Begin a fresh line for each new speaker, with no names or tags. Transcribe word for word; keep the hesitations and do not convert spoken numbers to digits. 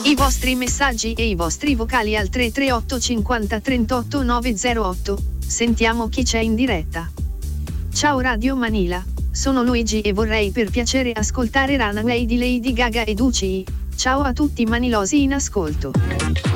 I vostri messaggi e i vostri vocali al tre tre otto cinquanta trentotto nove zero otto. Sentiamo chi c'è in diretta. Ciao Radio Manila, sono Luigi e vorrei per piacere ascoltare Runaway di Lady Gaga e Ducci. Ciao a tutti manilosi in ascolto.